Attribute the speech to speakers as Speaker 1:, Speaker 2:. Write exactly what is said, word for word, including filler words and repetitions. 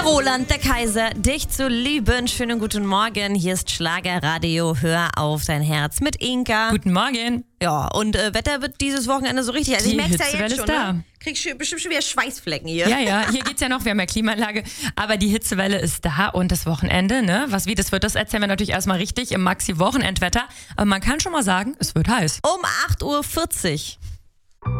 Speaker 1: Roland, der Kaiser, dich zu lieben. Schönen guten Morgen. Hier ist Schlagerradio. Hör auf dein Herz mit Inka.
Speaker 2: Guten Morgen.
Speaker 1: Ja, und äh, Wetter wird dieses Wochenende so richtig. Also
Speaker 2: Die
Speaker 1: ich merke es ja
Speaker 2: Hitzewelle
Speaker 1: jetzt
Speaker 2: ist
Speaker 1: schon.
Speaker 2: da.
Speaker 1: Ne? Kriegst du bestimmt schon wieder Schweißflecken hier.
Speaker 2: Ja, ja, hier geht's ja noch, wir haben ja Klimaanlage, aber die Hitzewelle ist da und das Wochenende, ne? Was wie das wird, das erzählen wir natürlich erstmal richtig im Maxi-Wochenendwetter. Aber man kann schon mal sagen, es wird heiß.
Speaker 1: Um acht Uhr vierzig